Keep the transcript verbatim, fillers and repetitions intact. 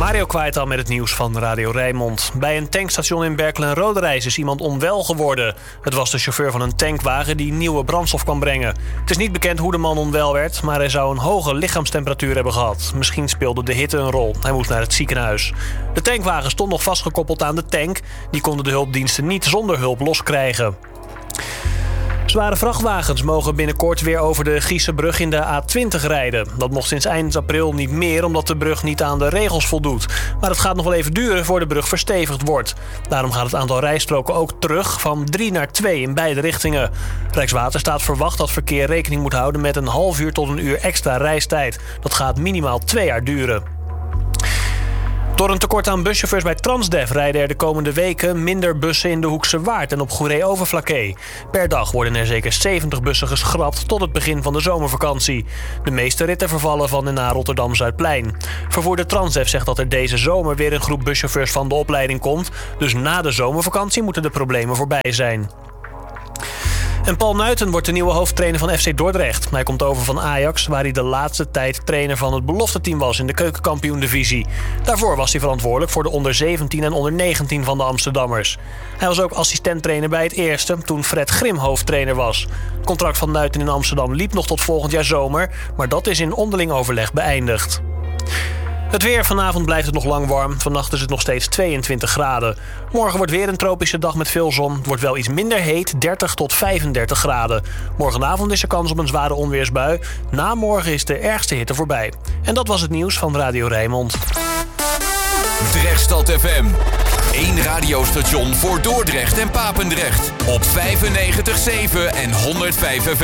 Mario Kwijtal met het nieuws van Radio Rijnmond. Bij een tankstation in Berkel en Roderijs is iemand onwel geworden. Het was de chauffeur van een tankwagen die nieuwe brandstof kwam brengen. Het is niet bekend hoe de man onwel werd, maar hij zou een hoge lichaamstemperatuur hebben gehad. Misschien speelde de hitte een rol. Hij moest naar het ziekenhuis. De tankwagen stond nog vastgekoppeld aan de tank. Die konden de hulpdiensten niet zonder hulp loskrijgen. Zware vrachtwagens mogen binnenkort weer over de Giessebrug in de A twintig rijden. Dat mocht sinds eind april niet meer, omdat de brug niet aan de regels voldoet. Maar het gaat nog wel even duren voor de brug verstevigd wordt. Daarom gaat het aantal rijstroken ook terug van drie naar twee in beide richtingen. Rijkswaterstaat verwacht dat verkeer rekening moet houden met een half uur tot een uur extra reistijd. Dat gaat minimaal twee jaar duren. Door een tekort aan buschauffeurs bij Transdev rijden er de komende weken minder bussen in de Hoekse Waard en op Goeree-Overflakkee. Per dag worden er zeker zeventig bussen geschrapt tot het begin van de zomervakantie. De meeste ritten vervallen van en naar Rotterdam-Zuidplein. Vervoerder Transdev zegt dat er deze zomer weer een groep buschauffeurs van de opleiding komt. Dus na de zomervakantie moeten de problemen voorbij zijn. En Paul Nuiten wordt de nieuwe hoofdtrainer van F C Dordrecht. Hij komt over van Ajax, waar hij de laatste tijd trainer van het belofteteam was in de keukenkampioen-divisie. Daarvoor was hij verantwoordelijk voor de onder zeventien en onder negentien van de Amsterdammers. Hij was ook assistenttrainer bij het eerste, toen Fred Grim hoofdtrainer was. Het contract van Nuiten in Amsterdam liep nog tot volgend jaar zomer, maar dat is in onderling overleg beëindigd. Het weer. Vanavond blijft het nog lang warm. Vannacht is het nog steeds tweeëntwintig graden. Morgen wordt weer een tropische dag met veel zon. Het wordt wel iets minder heet, dertig tot vijfendertig graden. Morgenavond is er kans op een zware onweersbui. Na morgen is de ergste hitte voorbij. En dat was het nieuws van Radio Rijnmond. Drechtstad F M. Eén radiostation voor Dordrecht en Papendrecht. Op vijfennegentig komma zeven en honderdvijf F M.